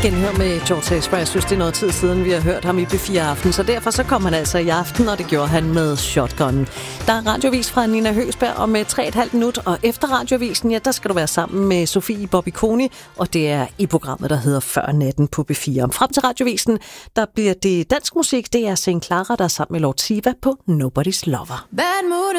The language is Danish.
genhør med George Ezra. Jeg synes, det er noget tid siden, vi har hørt ham i P4 Aften, så derfor så kom han altså i aften, og det gjorde han med Shotgun. Der er radiovis fra Nina Høgsberg om 3,5 minut, og efter radiovisen, ja, der skal du være sammen med Sofie Bobby-Koni, og det er i programmet, der hedder Før Natten på P4. Frem til radiovisen, der bliver det dansk musik, det er St. Clara, der er sammen med Lord Siva på Nobody's Lover. Bad mood